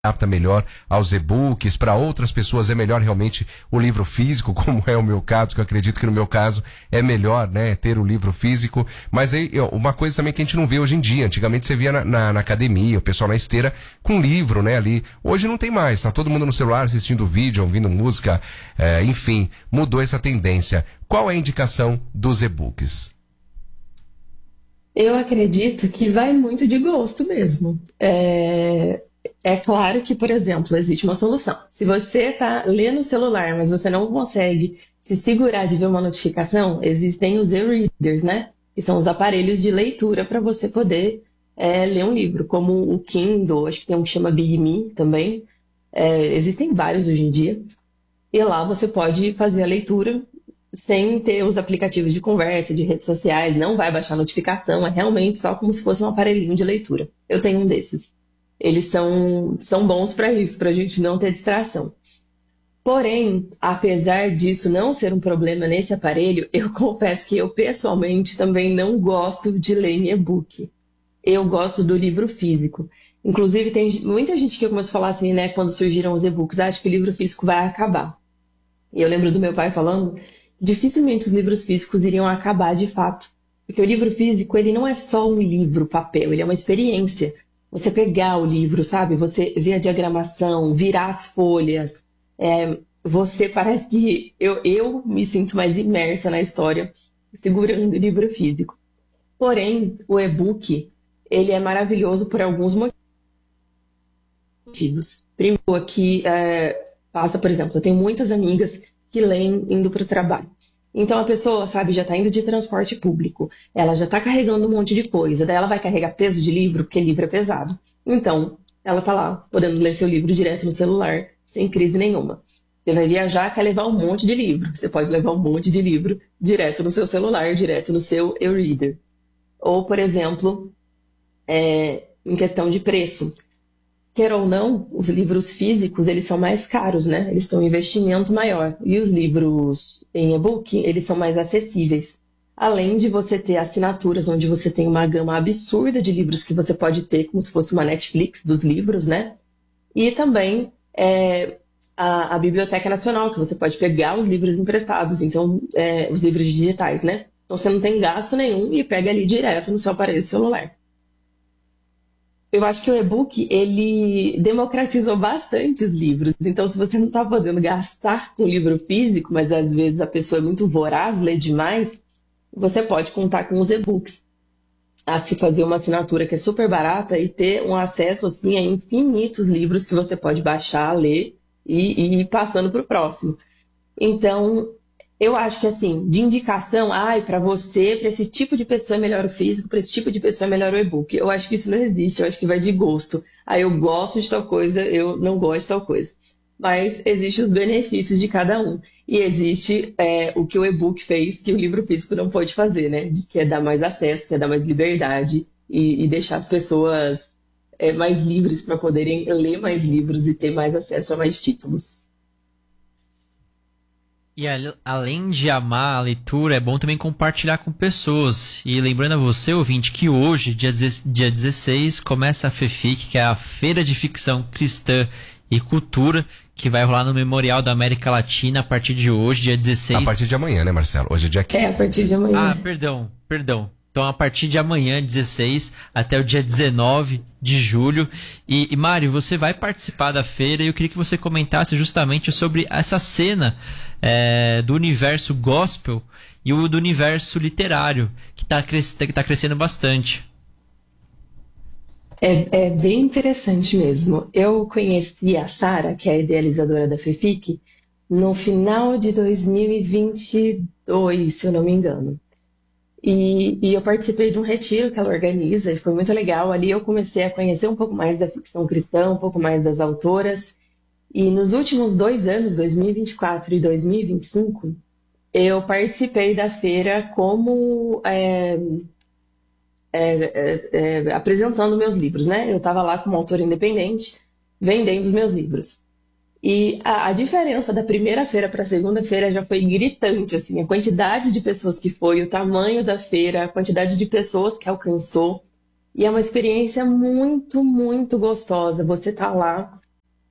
adapta melhor aos e-books, para outras pessoas é melhor realmente o livro físico, como é o meu caso, que eu acredito que no meu caso é melhor, né, ter o livro físico. Mas aí, uma coisa também que a gente não vê hoje em dia, antigamente você via na academia, o pessoal na esteira com livro, né, ali. Hoje não tem mais, tá todo mundo no celular assistindo vídeo, ouvindo música, enfim, mudou essa tendência. Qual é a indicação dos e-books? Eu acredito que vai muito de gosto mesmo. É claro que, por exemplo, existe uma solução. Se você está lendo o celular, mas você não consegue se segurar de ver uma notificação, existem os e-readers, né? Que são os aparelhos de leitura para você poder ler um livro, como o Kindle, acho que tem um que chama Big Me também. Existem vários hoje em dia. E lá você pode fazer a leitura sem ter os aplicativos de conversa, de redes sociais, não vai baixar notificação, é realmente só como se fosse um aparelhinho de leitura. Eu tenho um desses. Eles são bons para isso, para a gente não ter distração. Porém, apesar disso não ser um problema nesse aparelho, eu confesso que eu pessoalmente também não gosto de ler em e-book. Eu gosto do livro físico. Inclusive, tem muita gente que começou a falar assim, né, quando surgiram os e-books, acho que o livro físico vai acabar. E eu lembro do meu pai falando, dificilmente os livros físicos iriam acabar de fato. Porque o livro físico, ele não é só um livro, papel, ele é uma experiência. Você pegar o livro, sabe? Você ver a diagramação, virar as folhas. Você parece que eu me sinto mais imersa na história segurando o livro físico. Porém, o e-book, ele é maravilhoso por alguns motivos. Primeiro, aqui passa, por exemplo, eu tenho muitas amigas que leem indo para o trabalho. Então a pessoa, sabe, já está indo de transporte público, ela já está carregando um monte de coisa, daí ela vai carregar peso de livro, porque livro é pesado. Então, ela está lá, podendo ler seu livro direto no celular, sem crise nenhuma. Você vai viajar, quer levar um monte de livro. Você pode levar um monte de livro direto no seu celular, direto no seu e-reader. Ou, por exemplo, em questão de preço. Quer ou não, os livros físicos, eles são mais caros, né? Eles têm um investimento maior. E os livros em e-book, eles são mais acessíveis. Além de você ter assinaturas, onde você tem uma gama absurda de livros que você pode ter, como se fosse uma Netflix dos livros, né? E também a Biblioteca Nacional, que você pode pegar os livros emprestados, então, os livros digitais, né? Então você não tem gasto nenhum e pega ali direto no seu aparelho celular. Eu acho que o e-book, ele democratizou bastante os livros. Então, se você não está podendo gastar com livro físico, mas às vezes a pessoa é muito voraz, lê demais, você pode contar com os e-books. A se fazer uma assinatura que é super barata e ter um acesso assim, a infinitos livros que você pode baixar, ler e ir passando para o próximo. Então, eu acho que assim, de indicação, para você, para esse tipo de pessoa é melhor o físico, para esse tipo de pessoa é melhor o e-book. Eu acho que isso não existe, eu acho que vai de gosto. Eu gosto de tal coisa, eu não gosto de tal coisa. Mas existem os benefícios de cada um. E existe o que o e-book fez, que o livro físico não pode fazer, né? Que é dar mais acesso, que é dar mais liberdade e deixar as pessoas mais livres para poderem ler mais livros e ter mais acesso a mais títulos. E além de amar a leitura, é bom também compartilhar com pessoas. E lembrando a você, ouvinte, que hoje, dia 16, começa a FEFIC, que é a Feira de Ficção Cristã e Cultura, que vai rolar no Memorial da América Latina a partir de hoje, dia 16. A partir de amanhã, né, Marcelo? Hoje é dia 15. A partir de amanhã. Perdão. Então, a partir de amanhã, 16, até o dia 19 de julho. E Mário, você vai participar da feira e eu queria que você comentasse justamente sobre essa cena do universo gospel e o do universo literário, que tá crescendo bastante. É bem interessante mesmo. Eu conheci a Sara, que é a idealizadora da FEFIC, no final de 2022, se eu não me engano. E eu participei de um retiro que ela organiza e foi muito legal. Ali eu comecei a conhecer um pouco mais da ficção cristã, um pouco mais das autoras. E nos últimos 2 anos, 2024 e 2025, eu participei da feira como apresentando meus livros, né? Eu estava lá como autora independente, vendendo os meus livros. E a diferença da primeira feira para a segunda feira já foi gritante, assim, a quantidade de pessoas que foi, o tamanho da feira, a quantidade de pessoas que alcançou. E é uma experiência muito, muito gostosa. Você tá lá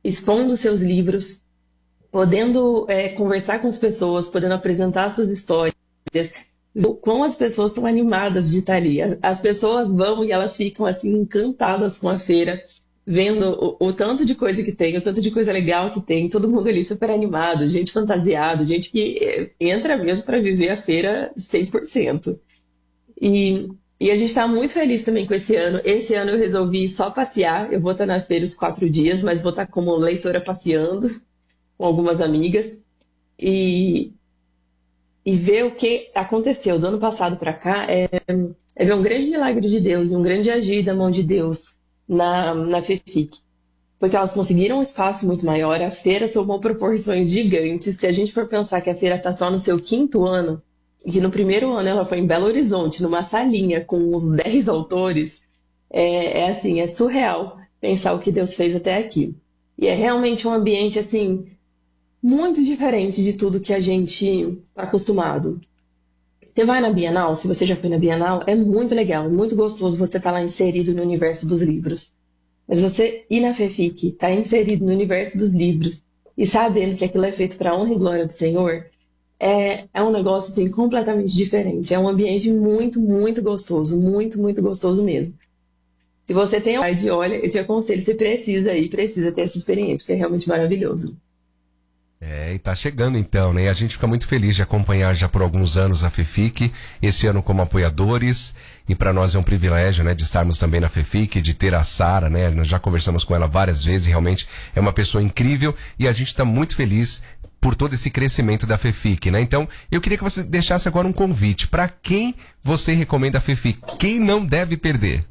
expondo seus livros, podendo conversar com as pessoas, podendo apresentar suas histórias, como as pessoas estão animadas de estar ali. As pessoas vão e elas ficam assim encantadas com a feira, vendo o tanto de coisa que tem, o tanto de coisa legal que tem, todo mundo ali super animado, gente fantasiado, gente que entra mesmo para viver a feira 100%. E a gente está muito feliz também com esse ano. Esse ano eu resolvi só passear, eu vou estar na feira os 4 dias, mas vou estar como leitora passeando com algumas amigas e ver o que aconteceu do ano passado para cá é ver um grande milagre de Deus e um grande agir da mão de Deus na FEFIC. Porque elas conseguiram um espaço muito maior, a feira tomou proporções gigantes. Se a gente for pensar que a feira está só no seu 5º ano, e que no primeiro ano ela foi em Belo Horizonte, numa salinha com uns 10 autores, assim, é surreal pensar o que Deus fez até aqui. E é realmente um ambiente, assim, muito diferente de tudo que a gente está acostumado. Você vai na Bienal, se você já foi na Bienal, é muito legal, é muito gostoso você estar lá inserido no universo dos livros. Mas você ir na FEFIC, estar inserido no universo dos livros e sabendo que aquilo é feito para a honra e glória do Senhor, é um negócio assim, completamente diferente. É um ambiente muito, muito gostoso, muito, muito gostoso mesmo. Se você tem a oportunidade, olha, eu te aconselho, você precisa ter essa experiência, porque é realmente maravilhoso. E tá chegando então, né? E a gente fica muito feliz de acompanhar já por alguns anos a FEFIC, esse ano como apoiadores, e para nós é um privilégio, né, de estarmos também na FEFIC, de ter a Sara, né? Nós já conversamos com ela várias vezes, realmente é uma pessoa incrível e a gente está muito feliz por todo esse crescimento da FEFIC, né? Então, eu queria que você deixasse agora um convite. Para quem você recomenda a FEFIC? Quem não deve perder?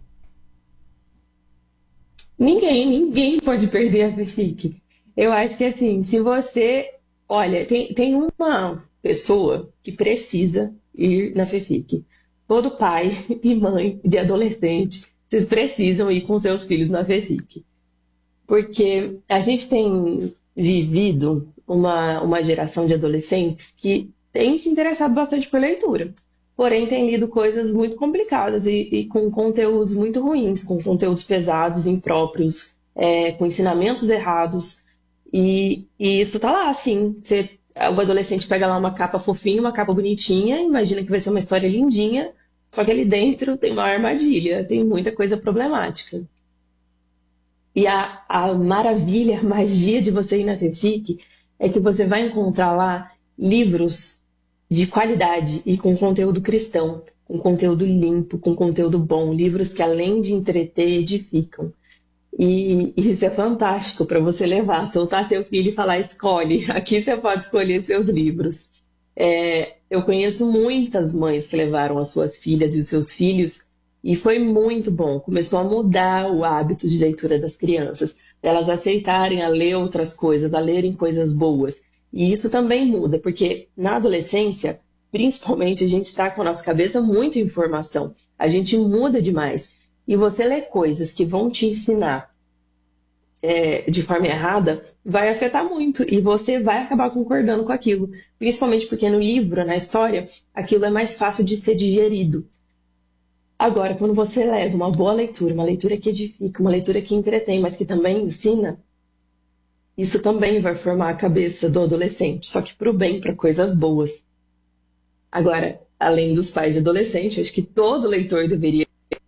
Ninguém pode perder a FEFIC. Eu acho que assim, se você... Olha, tem uma pessoa que precisa ir na FEFIC. Todo pai e mãe de adolescente, vocês precisam ir com seus filhos na FEFIC. Porque a gente tem vivido uma geração de adolescentes que tem se interessado bastante por leitura. Porém, tem lido coisas muito complicadas e com conteúdos muito ruins, com conteúdos pesados, impróprios, com ensinamentos errados. E isso tá lá, assim. O adolescente pega lá uma capa fofinha, uma capa bonitinha, imagina que vai ser uma história lindinha, só que ali dentro tem uma armadilha, tem muita coisa problemática. E a maravilha, a magia de você ir na FEFIC é que você vai encontrar lá livros de qualidade e com conteúdo cristão, com conteúdo limpo, com conteúdo bom, livros que além de entreter, edificam. E isso é fantástico para você levar, soltar seu filho e falar, escolhe, aqui você pode escolher seus livros. Eu conheço muitas mães que levaram as suas filhas e os seus filhos e foi muito bom, começou a mudar o hábito de leitura das crianças, elas aceitarem a ler outras coisas, a lerem coisas boas. E isso também muda, porque na adolescência, principalmente, a gente está com a nossa cabeça muito em informação, a gente muda demais. E você ler coisas que vão te ensinar de forma errada, vai afetar muito. E você vai acabar concordando com aquilo. Principalmente porque no livro, na história, aquilo é mais fácil de ser digerido. Agora, quando você leva uma boa leitura, uma leitura que edifica, uma leitura que entretém, mas que também ensina, isso também vai formar a cabeça do adolescente. Só que para o bem, para coisas boas. Agora, além dos pais de adolescente, acho que todo leitor deveria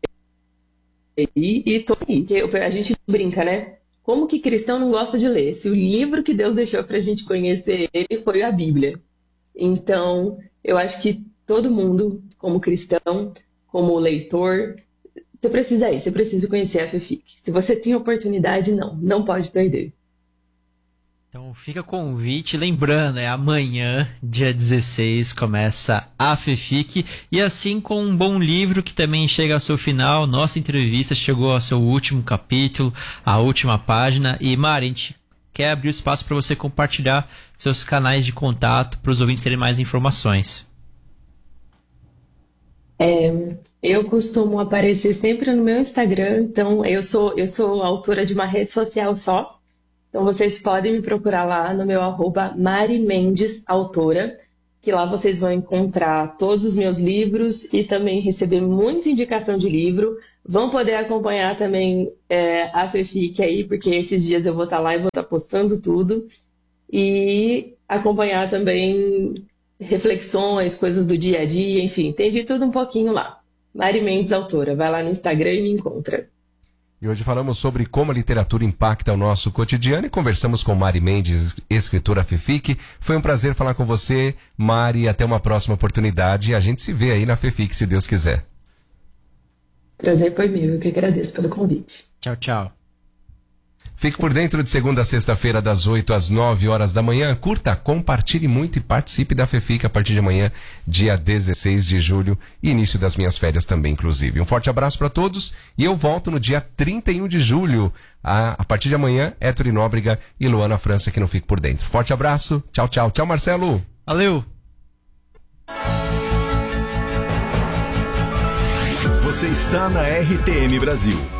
a gente brinca, né? Como que cristão não gosta de ler? Se o livro que Deus deixou pra gente conhecer ele foi a Bíblia. Então, eu acho que todo mundo, como cristão, como leitor, você precisa ir, você precisa conhecer a FEFIC. Se você tem oportunidade, não pode perder. Então fica o convite, lembrando, amanhã, dia 16, começa a FEFIC, e assim com um bom livro que também chega ao seu final, nossa entrevista chegou ao seu último capítulo, a última página, e Mari, a gente quer abrir o espaço para você compartilhar seus canais de contato para os ouvintes terem mais informações. Eu costumo aparecer sempre no meu Instagram, então eu sou autora de uma rede social só. Então, vocês podem me procurar lá no meu @MariMendesAutora. que lá vocês vão encontrar todos os meus livros e também receber muita indicação de livro. Vão poder acompanhar também a FEFIC aí, porque esses dias eu vou estar lá e vou estar postando tudo. E acompanhar também reflexões, coisas do dia a dia, enfim, tem de tudo um pouquinho lá. Mari Mendes, autora, vai lá no Instagram e me encontra. E hoje falamos sobre como a literatura impacta o nosso cotidiano e conversamos com Mari Mendes, escritora FEFIC. Foi um prazer falar com você, Mari, até uma próxima oportunidade. A gente se vê aí na FEFIC, se Deus quiser. Prazer foi meu, eu que agradeço pelo convite. Tchau, tchau. Fique por dentro de segunda a sexta-feira, das 8 às 9 horas da manhã. Curta, compartilhe muito e participe da FEFIC a partir de amanhã, dia 16 de julho, início das minhas férias também, inclusive. Um forte abraço para todos e eu volto no dia 31 de julho. A partir de amanhã, Héctor Nóbrega e Luana França que não Fique por Dentro. Forte abraço, tchau, tchau. Tchau, Marcelo. Valeu. Você está na RTM Brasil.